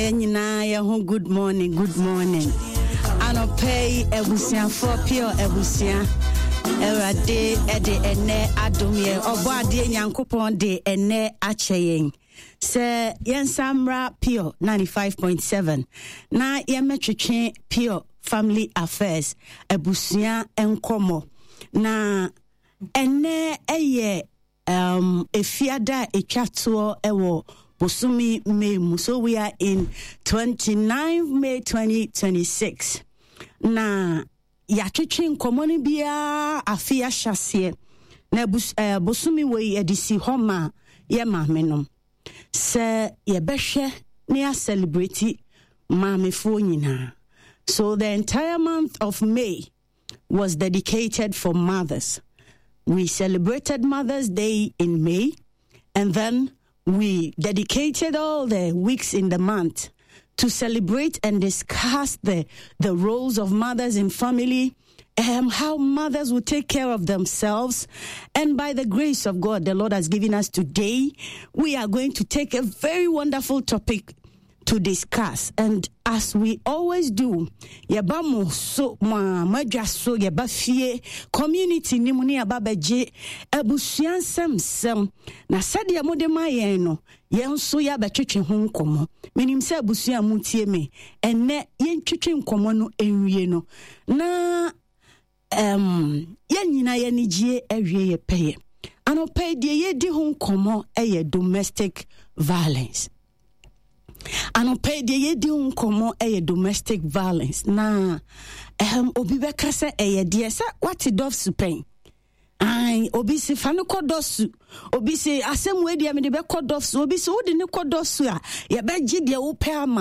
Nyina ya ho good morning. Anopay ebusia for pure ebusia. Erade ede ene adomye obo ade nyankopon de ene acheyen. Se yensamra pure 95.7 na yemetwetwe pure family affairs ebusia enkomo na ene eye efiada etwato ewo Bosumi May. So we are in 29 May 2026. Na yatwetwe nkomoni bia afia hyase na bosumi we edisi homa ye mahmenom se ye behwe na celebrate mamefo nyina. So the entire month of May was dedicated for mothers. We celebrated Mother's Day in May, and then we dedicated all the weeks in the month to celebrate and discuss the roles of mothers in family, how mothers will take care of themselves. And by the grace of God, the Lord has given us today, we are going to take a very wonderful topic to discuss. And as we always do, yeba mo so madwa so yeba fie community ni mu ne yeba beje abusuan sem na sade amode mayen no yen so ya betwetwe ho nkomo menim se abusuan mu tie me enne yen twetwe nkomo no enwie no na yen nyina ye nigie awie ye peye anope de ye di ho nkomo eye domestic violence. Anope de ye di unkomo eye domestic violence na obi beka se eye de se what dof supen ai obi se fa no kodosu obi se asem we de me de be kodosu obi se wo de ne kodosu a ye be gye de wo pe ama